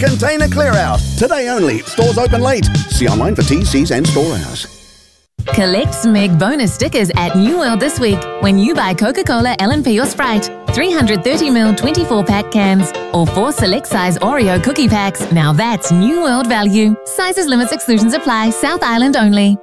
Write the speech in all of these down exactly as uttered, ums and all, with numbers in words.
Container clear out. Today only. Stores open late. See online for T Cs and store hours. Collect Smeg bonus stickers at New World this week when you buy Coca-Cola, L and P or Sprite, three hundred thirty milliliter twenty-four pack cans, or four select size Oreo cookie packs. Now that's New World value. Sizes, limits, exclusions apply. South Island only.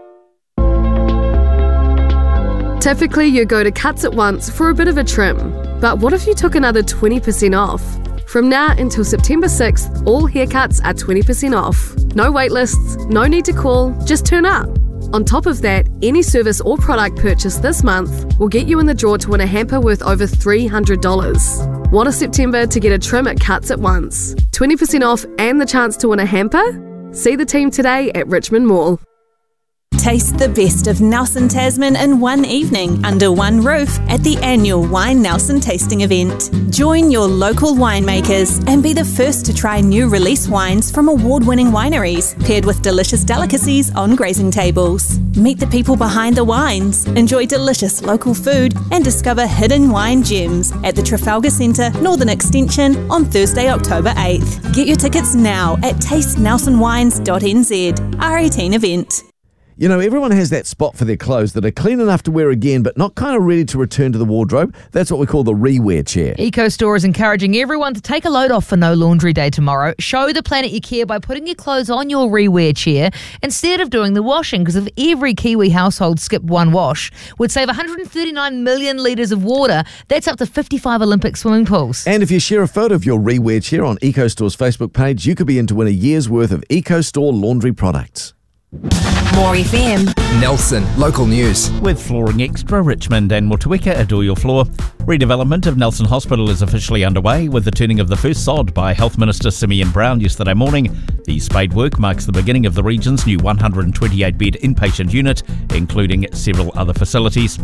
Typically, you go to Cuts at Once for a bit of a trim. But what if you took another twenty percent off? From now until September sixth, all haircuts are twenty percent off. No wait lists, no need to call, just turn up. On top of that, any service or product purchased this month will get you in the draw to win a hamper worth over three hundred dollars. Want a September to get a trim at Cuts at Once? twenty percent off and the chance to win a hamper? See the team today at Richmond Mall. Taste the best of Nelson Tasman in one evening under one roof at the annual Wine Nelson tasting event. Join your local winemakers and be the first to try new release wines from award-winning wineries, paired with delicious delicacies on grazing tables. Meet the people behind the wines, enjoy delicious local food and discover hidden wine gems at the Trafalgar Centre Northern Extension on Thursday, October eighth. Get your tickets now at taste nelson wines dot n z. R eighteen event. You know, everyone has that spot for their clothes that are clean enough to wear again, but not kind of ready to return to the wardrobe. That's what we call the rewear chair. EcoStore is encouraging everyone to take a load off for No Laundry Day tomorrow. Show the planet you care by putting your clothes on your rewear chair instead of doing the washing, because if every Kiwi household skipped one wash, we'd save one hundred thirty-nine million litres of water. That's up to fifty-five Olympic swimming pools. And if you share a photo of your rewear chair on EcoStore's Facebook page, you could be in to win a year's worth of EcoStore laundry products. More F M. Nelson, local news. With Flooring Extra, Richmond and Motueka adore your floor. Redevelopment of Nelson Hospital is officially underway with the turning of the first sod by Health Minister Simeon Brown yesterday morning. The spade work marks the beginning of the region's new one hundred twenty-eight bed inpatient unit, including several other facilities.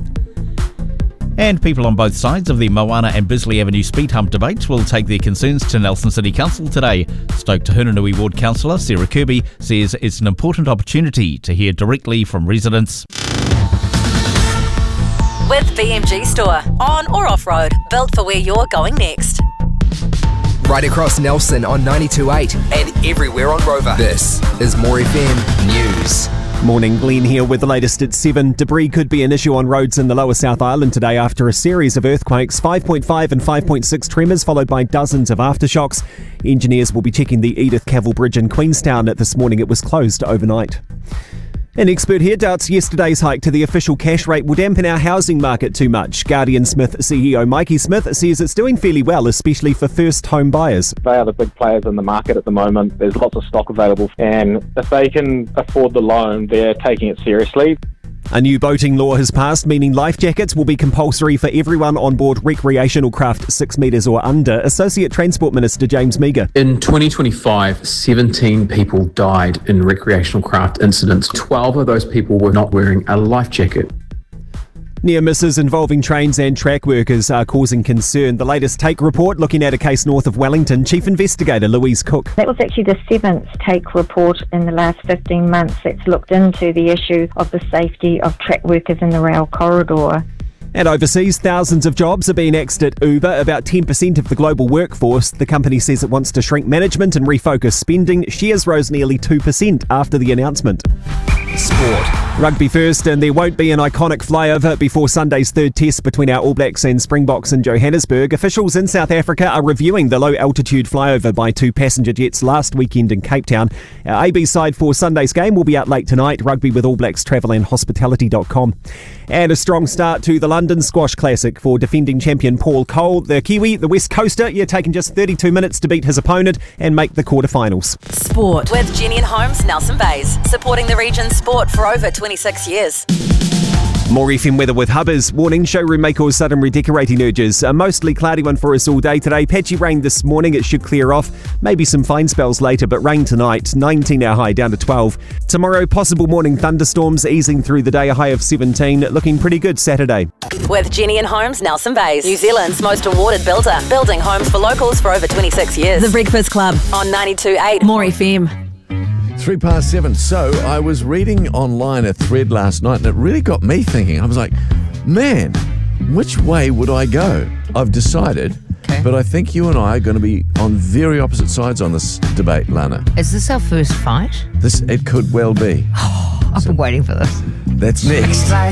And people on both sides of the Moana and Bisley Avenue speed hump debate will take their concerns to Nelson City Council today. Stoke Tahunanui Ward Councillor Sarah Kirby says it's an important opportunity to hear directly from residents. With B M G Store, on or off-road, built for where you're going next. Right across Nelson on ninety-two point eight and everywhere on Rover. This is More F M News. Morning, Glenn here with the latest at seven. Debris could be an issue on roads in the lower South Island today after a series of earthquakes, five point five and five point six tremors, followed by dozens of aftershocks. Engineers will be checking the Edith Cavell Bridge in Queenstown. This morning it was closed overnight. An expert here doubts yesterday's hike to the official cash rate will dampen our housing market too much. Guardian Smith C E O Mikey Smith says it's doing fairly well, especially for first home buyers. They are the big players in the market at the moment. There's lots of stock available, and if they can afford the loan, they're taking it seriously. A new boating law has passed, meaning life jackets will be compulsory for everyone on board recreational craft six metres or under. Associate Transport Minister James Meagher. In twenty twenty-five, seventeen people died in recreational craft incidents. twelve of those people were not wearing a life jacket. Near misses involving trains and track workers are causing concern. The latest Take report looking at a case north of Wellington. Chief Investigator Louise Cook. That was actually the seventh Take report in the last fifteen months that's looked into the issue of the safety of track workers in the rail corridor. And overseas, thousands of jobs are being axed at Uber, about ten percent of the global workforce. The company says it wants to shrink management and refocus spending. Shares rose nearly two percent after the announcement. Sport. Rugby first, and there won't be an iconic flyover before Sunday's third test between our All Blacks and Springboks in Johannesburg. Officials in South Africa are reviewing the low-altitude flyover by two passenger jets last weekend in Cape Town. Our A B side for Sunday's game will be out late tonight. Rugby with All Blacks Travel and Hospitality dot com. And a strong start to the London Squash Classic for defending champion Paul Cole. The Kiwi, the West Coaster, you're taking just thirty-two minutes to beat his opponent and make the quarterfinals. Sport with Jenny and Holmes, Nelson Bays, supporting the region's sport for over twenty-six years. More F M weather with Hubbers. Warning, showroom may cause sudden redecorating urges. A mostly cloudy one for us all day today. Patchy rain this morning. It should clear off. Maybe some fine spells later, but rain tonight. nineteen our high, down to twelve. Tomorrow, possible morning thunderstorms easing through the day. A high of seventeen. Looking pretty good Saturday. With Jenny and Holmes, Nelson Bays, New Zealand's most awarded builder. Building homes for locals for over twenty-six years. The Breakfast Club On ninety-two point eight. More F M. Three past seven. So I was reading online a thread last night and it really got me thinking. I was like, man, which way would I go? I've decided Okay. But I think you and I are going to be on very opposite sides on this debate, Lana. Is this our first fight? This It could well be. I've been waiting for this. That's next. Like